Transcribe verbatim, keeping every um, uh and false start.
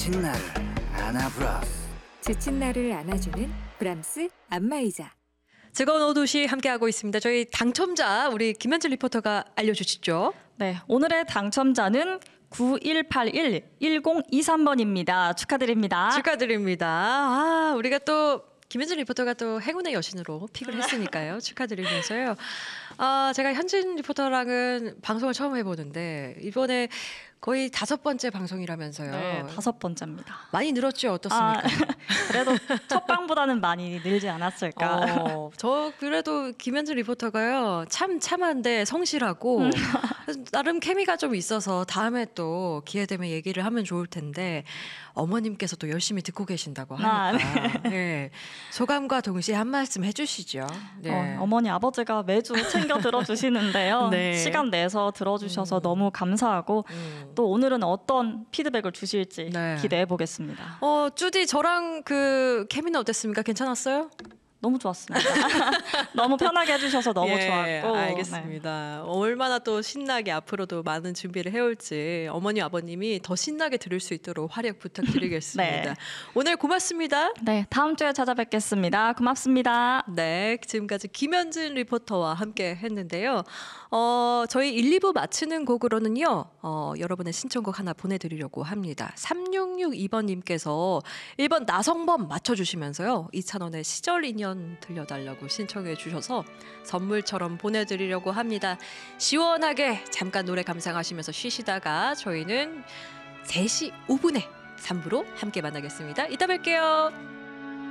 지친 나를 안아브라스. 지친 나를 안아주는 브람스 안마의자. 즐거운 오후 두 시 함께하고 있습니다. 저희 당첨자 우리 김현철 리포터가 알려주시죠. 네, 오늘의 당첨자는 구일팔일 일공이삼 번입니다. 축하드립니다. 축하드립니다. 아, 우리가 또 김현철 리포터가 또 행운의 여신으로 픽을 했으니까요. 축하드리면서요. 아, 제가 현진 리포터랑은 방송을 처음 해보는데 이번에 거의 다섯 번째 방송이라면서요. 네, 다섯 번째입니다. 많이 늘었죠? 어떻습니까? 아, 그래도 첫 방보다는 많이 늘지 않았을까. 어, 저 그래도 김현진 리포터가요. 참 참한데 성실하고 나름 케미가 좀 있어서 다음에 또 기회 되면 얘기를 하면 좋을 텐데 어머님께서 또 열심히 듣고 계신다고 하니까 아, 네. 네. 소감과 동시에 한 말씀 해주시죠. 네. 어, 어머니 아버지가 매주 챙겨 들어주시는데요. 네. 시간 내서 들어주셔서 음. 너무 감사하고 음. 또 오늘은 어떤 피드백을 주실지 네. 기대해 보겠습니다. 어, 쭈디 저랑 그 케미는 어땠습니까? 괜찮았어요? 너무 좋았습니다. 너무 편하게 해주셔서 너무 예, 좋았고. 알겠습니다. 얼마나 또 신나게 앞으로도 많은 준비를 해올지 어머니 아버님이 더 신나게 들을 수 있도록 활약 부탁드리겠습니다. 네. 오늘 고맙습니다. 네, 다음 주에 찾아뵙겠습니다. 고맙습니다. 네, 지금까지 김현진 리포터와 함께 했는데요. 어, 저희 일, 이 부 마치는 곡으로는요. 어, 여러분의 신청곡 하나 보내드리려고 합니다. 삼육육이 번님께서 일 번 나성범 맞춰주시면서요. 이찬원의 시절 인연 들려달라고 신청해 주셔서 선물처럼 보내드리려고 합니다. 시원하게 잠깐 노래 감상하시면서 쉬시다가 저희는 세 시 오 분에 삼 부로 함께 만나겠습니다. 이따 뵐게요.